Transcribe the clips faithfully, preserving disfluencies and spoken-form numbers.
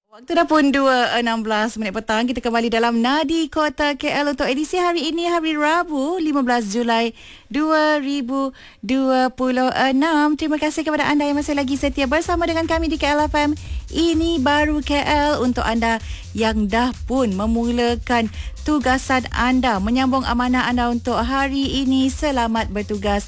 Waktu dah pun dua enam belas minit petang. Kita kembali dalam Nadi Kota K L untuk edisi hari ini, hari Rabu lima belas Julai dua ribu dua puluh enam. Terima kasih kepada anda yang masih lagi setia bersama dengan kami di K L F M. Ini baru K L untuk anda yang dah pun memulakan tugasan anda, menyambung amanah anda untuk hari ini. Selamat bertugas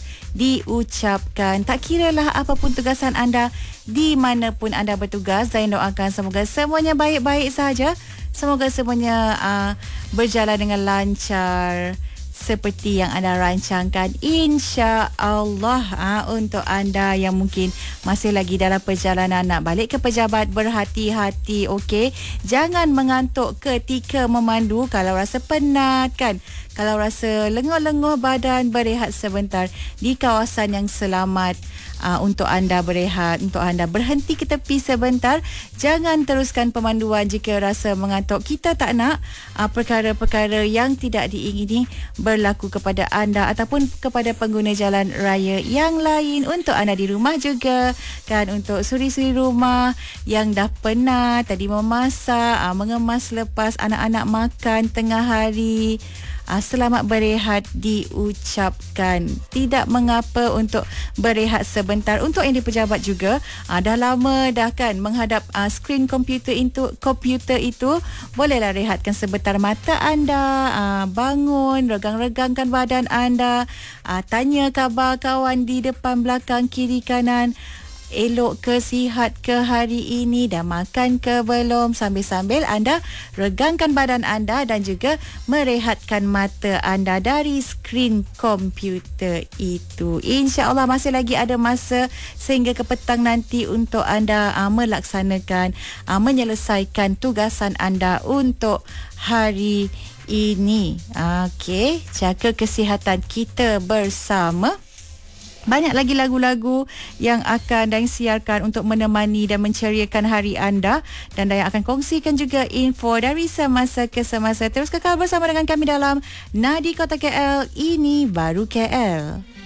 diucapkan. Tak kiralah apapun tugasan anda, di mana pun anda bertugas, saya doakan semoga semuanya baik-baik saja. Semoga semuanya uh, berjalan dengan lancar seperti yang anda rancangkan, insya-Allah. Uh, untuk anda yang mungkin masih lagi dalam perjalanan nak balik ke pejabat, berhati-hati, okey. Jangan mengantuk ketika memandu. Kalau rasa penat kan, kalau rasa lenguh-lenguh badan, berehat sebentar di kawasan yang selamat. Uh, untuk anda berehat, untuk anda berhenti ke tepi sebentar. Jangan teruskan pemanduan jika rasa mengantuk. Kita tak nak uh, perkara-perkara yang tidak diingini berlaku kepada anda ataupun kepada pengguna jalan raya yang lain. Untuk anda di rumah juga kan, untuk suri-suri rumah yang dah penat tadi memasak, uh, mengemas lepas anak-anak makan tengah hari, Uh, selamat berehat diucapkan. Tidak mengapa untuk berehat sebentar. Untuk yang di pejabat juga, uh, dah lama dah kan menghadap uh, skrin komputer itu, komputer itu, bolehlah rehatkan sebentar mata anda, uh, bangun, regang-regangkan badan anda, uh, tanya khabar kawan di depan, belakang, kiri, kanan. Elok ke, sihat ke hari ini, dah makan ke belum, sambil-sambil anda regangkan badan anda dan juga merehatkan mata anda dari skrin komputer itu. InsyaAllah masih lagi ada masa sehingga ke petang nanti untuk anda uh, melaksanakan, uh, menyelesaikan tugasan anda untuk hari ini. Okey, jaga kesihatan kita bersama. Banyak lagi lagu-lagu yang akan dan siarkan untuk menemani dan menceriakan hari anda, dan Dayang akan kongsikan juga info dari semasa ke semasa. Terus kekal bersama dengan kami dalam Nadi Kota K L. Ini baru K L.